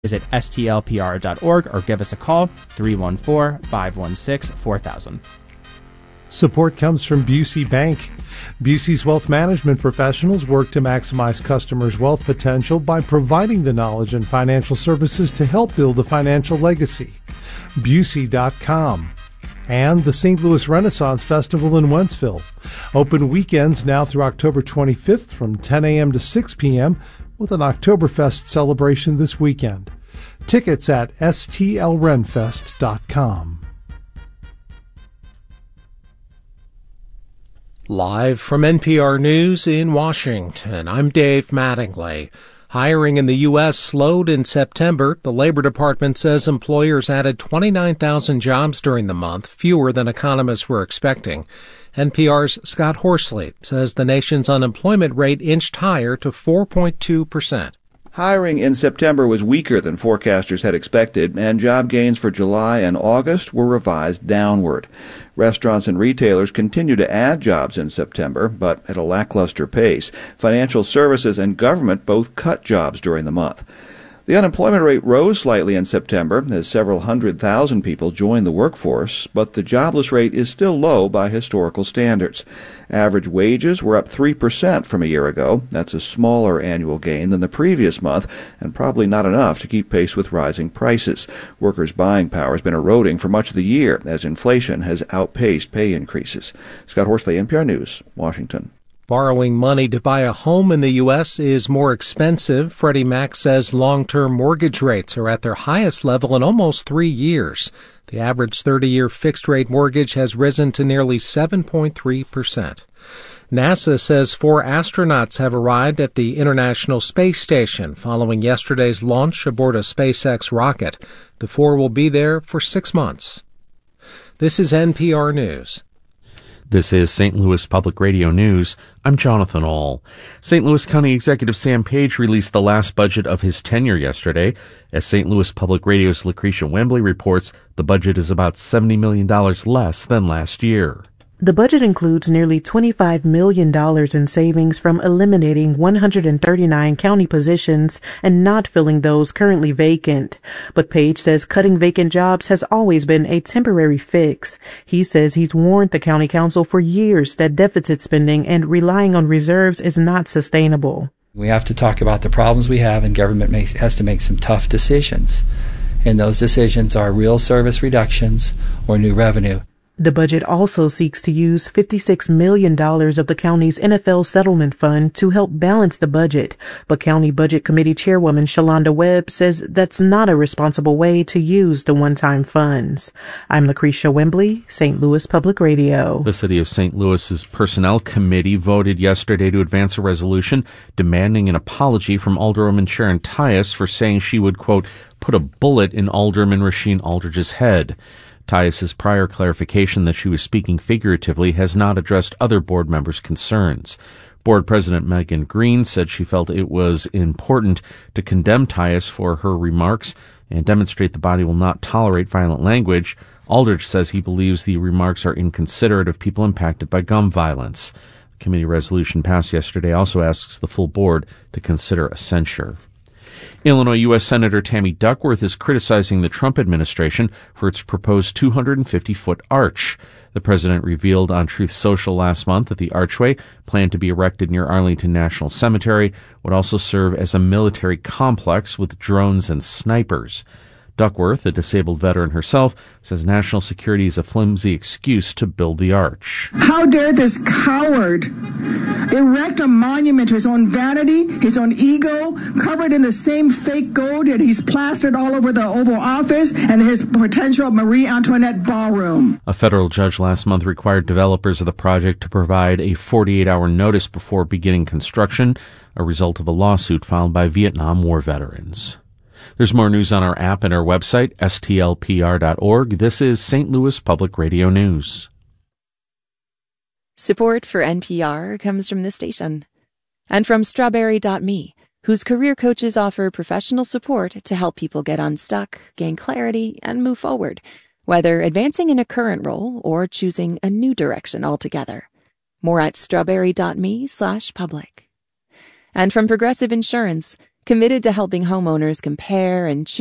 Visit stlpr.org or give us a call, 314-516-4000. Support comes from Busey Bank. Busey's wealth management professionals work to maximize customers' wealth potential by providing the knowledge and financial services to help build a financial legacy. Busey.com. And the St. Louis Renaissance Festival in Wentzville. Open weekends now through October 25th from 10 a.m. to 6 p.m. with an Oktoberfest celebration this weekend. Tickets at stlrenfest.com. Live from NPR News in Washington, I'm Dave Mattingly. Hiring in the U.S. slowed in September. The Labor Department says employers added 29,000 jobs during the month, fewer than economists were expecting. NPR's Scott Horsley says the nation's unemployment rate inched higher to 4.2%. Hiring in September was weaker than forecasters had expected, and job gains for July and August were revised downward. Restaurants and retailers continue to add jobs in September, but at a lackluster pace. Financial services and government both cut jobs during the month. The unemployment rate rose slightly in September as several 100,000 people joined the workforce, but the jobless rate is still low by historical standards. Average wages were up 3% from a year ago. That's a smaller annual gain than the previous month, and probably not enough to keep pace with rising prices. Workers' buying power has been eroding for much of the year as inflation has outpaced pay increases. Scott Horsley, NPR News, Washington. Borrowing money to buy a home in the U.S. is more expensive. Freddie Mac says long-term mortgage rates are at their highest level in almost 3 years. The average 30-year fixed-rate mortgage has risen to nearly 7.3%. NASA says 4 astronauts have arrived at the International Space Station following yesterday's launch aboard a SpaceX rocket. The 4 will be there for 6 months. This is NPR News. This is St. Louis Public Radio News. I'm Jonathan Ahl. St. Louis County Executive Sam Page released the last budget of his tenure yesterday. As St. Louis Public Radio's Lucretia Wembley reports, the budget is about $70 million less than last year. The budget includes nearly $25 million in savings from eliminating 139 county positions and not filling those currently vacant. But Page says cutting vacant jobs has always been a temporary fix. He says he's warned the county council for years that deficit spending and relying on reserves is not sustainable. We have to talk about the problems we have, and government has to make some tough decisions. And those decisions are real service reductions or new revenue. The budget also seeks to use $56 million of the county's NFL settlement fund to help balance the budget. But County Budget Committee Chairwoman Shalonda Webb says that's not a responsible way to use the one-time funds. I'm Lucretia Wembley, St. Louis Public Radio. The City of St. Louis's Personnel Committee voted yesterday to advance a resolution demanding an apology from Alderwoman Sharon Tyus for saying she would, quote, put a bullet in Alderman Rasheen Aldridge's head. Tyus's prior clarification that she was speaking figuratively has not addressed other board members' concerns. Board President Megan Green said she felt it was important to condemn Tyus for her remarks and demonstrate the body will not tolerate violent language. Aldridge says he believes the remarks are inconsiderate of people impacted by gun violence. The committee resolution passed yesterday also asks the full board to consider a censure. Illinois U.S. Senator Tammy Duckworth is criticizing the Trump administration for its proposed 250-foot arch. The president revealed on Truth Social last month that the archway, planned to be erected near Arlington National Cemetery, would also serve as a military complex with drones and snipers. Duckworth, a disabled veteran herself, says national security is a flimsy excuse to build the arch. How dare this coward erect a monument to his own vanity, his own ego, covered in the same fake gold that he's plastered all over the Oval Office and his potential Marie Antoinette ballroom. A federal judge last month required developers of the project to provide a 48-hour notice before beginning construction, a result of a lawsuit filed by Vietnam War veterans. There's more news on our app and our website, stlpr.org. This is St. Louis Public Radio News. Support for NPR comes from this station and from Strawberry.me, whose career coaches offer professional support to help people get unstuck, gain clarity, and move forward, whether advancing in a current role or choosing a new direction altogether. More at strawberry.me/public. And from Progressive Insurance, committed to helping homeowners compare and choose